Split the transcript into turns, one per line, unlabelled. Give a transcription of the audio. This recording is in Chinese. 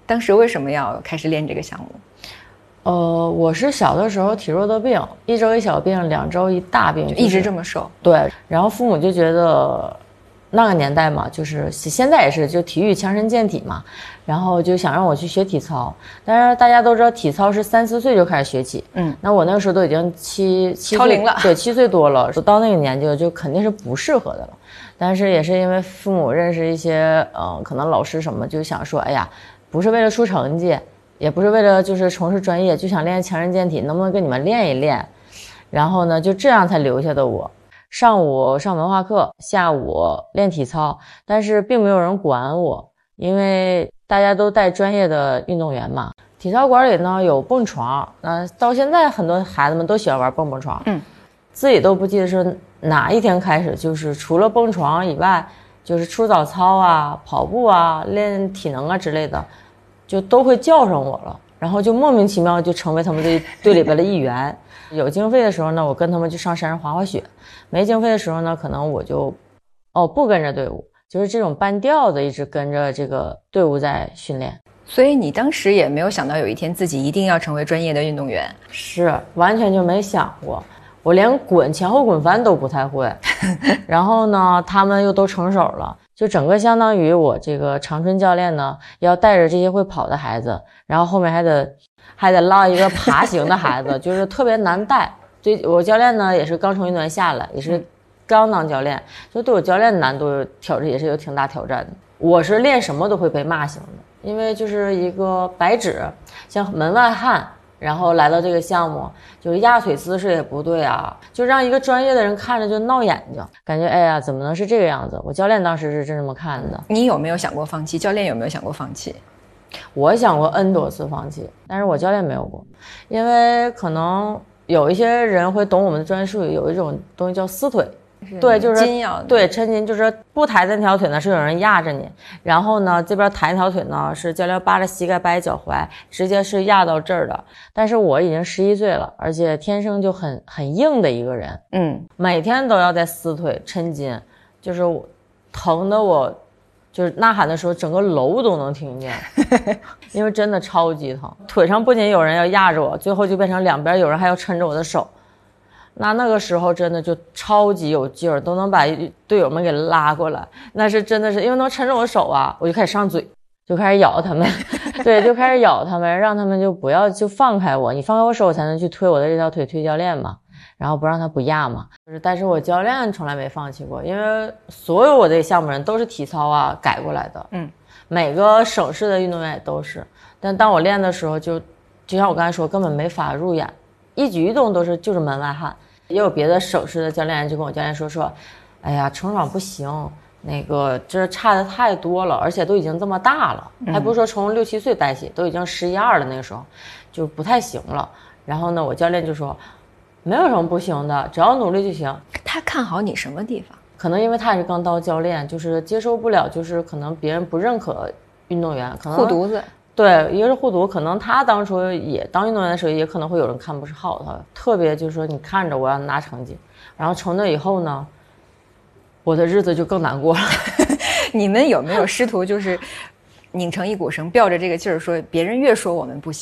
当时为什么要开始练这个项目？
我是小的时候体弱多病，1周一小病，2周一大病，
就一直这么瘦。
对，然后父母就觉得那个年代嘛，就是现在也是，就体育强身健体嘛，然后就想让我去学体操。但是大家都知道体操是3、4岁就开始学起，那我那个时候都已经7岁了，对，7岁多了，到那个年纪就肯定是不适合的了。但是也是因为父母认识一些可能老师什么，就想说，哎呀，不是为了出成绩。也不是为了就是从事专业，就想练强身健体，能不能跟你们练一练？然后呢，就这样才留下的我。上午上文化课，下午练体操，但是并没有人管我，因为大家都带专业的运动员嘛。体操馆里呢有蹦床，到现在很多孩子们都喜欢玩蹦蹦床，自己都不记得是哪一天开始，就是除了蹦床以外，就是出早操啊、跑步啊、练体能啊之类的。就都会叫上我了，然后就莫名其妙就成为他们队里边的一员。有经费的时候呢，我跟他们就上山上滑滑雪；没经费的时候呢，可能我就不跟着队伍，就是这种半吊子一直跟着这个队伍在训练。
所以你当时也没有想到有一天自己一定要成为专业的运动员？
是，完全就没想过。我连前后滚翻都不太会，然后呢，他们又都成手了。就整个相当于我这个长春教练呢，要带着这些会跑的孩子，然后后面还得落一个爬行的孩子，就是特别难带。对我教练呢，也是刚从运动员下来，也是刚当教练，就对我教练难度也是有挺大挑战的。我是练什么都会被骂型的，因为就是一个白纸，像门外汉。然后来到这个项目，就是压腿姿势也不对啊，就让一个专业的人看着就闹眼睛，感觉哎呀，怎么能是这个样子？我教练当时是这么看的。
你有没有想过放弃？教练有没有想过放弃？
我想过 N 多次放弃，但是我教练没有过，因为可能有一些人会懂我们的专业术语，有一种东西叫撕腿。对，就是对抻筋，就是不抬那条腿呢，是有人压着你，然后呢，这边抬一条腿呢，是教练扒着膝盖掰脚踝，直接是压到这儿的。但是我已经11岁了，而且天生就很硬的一个人，每天都要在撕腿抻筋，就是疼的我，就是呐喊的时候，整个楼都能听见，因为真的超级疼。腿上不仅有人要压着我，最后就变成两边有人还要抻着我的手。那个时候真的就超级有劲儿，都能把队友们给拉过来。那是真的是因为能抻着我手啊，我就开始上嘴，就开始咬他们，对，就开始咬他们，让他们就不要就放开我，你放开我手，我才能去推我的这条腿，推教练嘛，然后不让他不压嘛。但是我教练从来没放弃过，因为所有我这个项目人都是体操啊改过来的，每个省市的运动员也都是。但当我练的时候就像我刚才说，根本没法入眼，一举一动就是门外汉。也有别的省市的教练就跟我教练说，哎呀，成长不行，那个这差的太多了，而且都已经这么大了，还不是说从6、7岁带起，都已经11、12了，那个时候就不太行了。然后呢，我教练就说，没有什么不行的，只要努力就行。
他看好你什么地方？
可能因为他也是刚当教练，就是接受不了，就是可能别人不认可运动员，可能
护犊子。
对，一个是护犊，可能他当初也当运动员的时候，也可能会有人看不好他，特别就是说你看着我要拿成绩，然后从那以后呢，我的日子就更难过了。
你们有没有试图就是拧成一股绳，吊着这个劲儿说，别人越说我们不行？